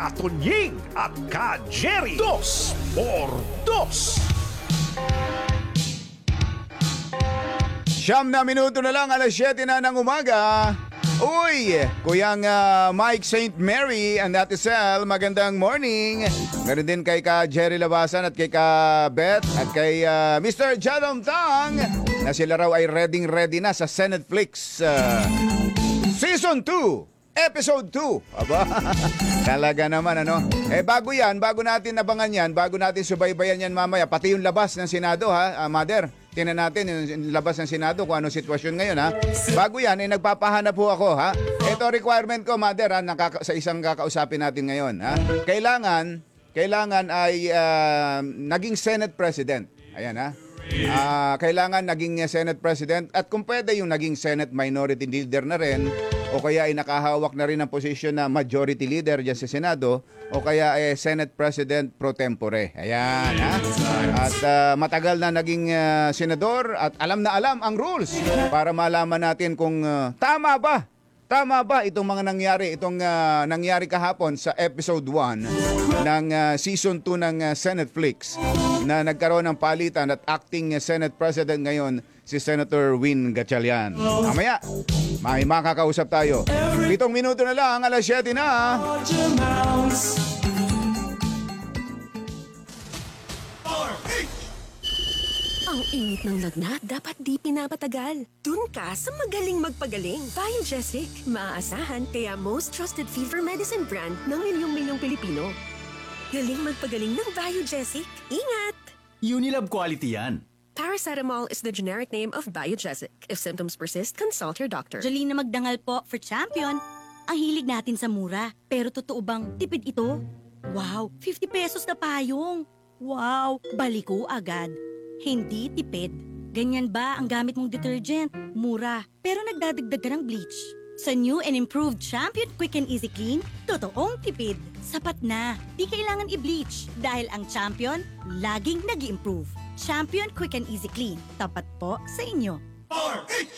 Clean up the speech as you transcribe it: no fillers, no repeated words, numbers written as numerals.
Ka-Tunying at Ka-Jerry. 2 por 2. 9 na lang, alas 7 na ng umaga. Uy, Kuyang Mike St. Mary and Ate Sel, magandang morning. Meron din kay ka Jerry Labasan at kay ka Beth at kay Mr. Jadom Tang na sila raw ay ready na sa Senetflix Season 2. Episode 2. Aba, talaga naman ano. Bago natin abangan yan, bago natin subaybayan yan mamaya, pati yung labas ng Senado Mother. Tingnan natin yung labas ng Senado kung anong sitwasyon ngayon Bago yan, nagpapahanap po ako Ito requirement ko, Mother sa isang kakausapin natin ngayon Kailangan ay naging Senate President. Ayan kailangan naging Senate President at kung pwede yung naging Senate Minority Leader na rin o kaya ay nakahawak na rin ng posisyon na Majority Leader dyan sa Senado o kaya ay Senate President pro tempore. Ayan At matagal na naging senador at alam na alam ang rules para malaman natin kung tama ba itong mga nangyari kahapon sa episode 1 ng season 2 ng Senetflix na nagkaroon ng palitan at acting Senate President ngayon si Senator Win Gatchalian. Mamaya, may makakausap tayo. 7 minuto na lang, alas 7 na. Ang init ng lagnat, dapat di pinapatagal. Dun ka sa magaling magpagaling. Biogesic, maaasahan kaya most trusted fever medicine brand ng milyong-milyong Pilipino. Galing magpagaling ng Biogesic. Ingat! Unilab quality yan. Paracetamol is the generic name of Biogesic. If symptoms persist, consult your doctor. Jolene na magdangal po for champion. Ang hilig natin sa mura. Pero totoo bang tipid ito? Wow, 50 pesos na payong. Wow, baliko agad. Hindi tipid. Ganyan ba ang gamit mong detergent? Mura, pero nagdadagdag ka ng bleach. Sa new and improved Champion Quick and Easy Clean, totoong tipid. Sapat na, di kailangan i-bleach dahil ang Champion laging nag-i-improve. Champion Quick and Easy Clean, tapat po sa inyo.